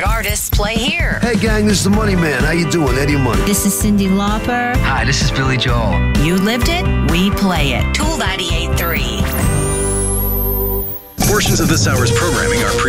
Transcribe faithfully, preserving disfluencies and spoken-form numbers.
favorite artists play here. Hey, gang, this is the Money Man. How you doing? Eddie Money. This is Cyndi Lauper. Hi, this is Billy Joel. You lived it, we play it. Tool ninety-eight point three. Portions of this hour's programming are pre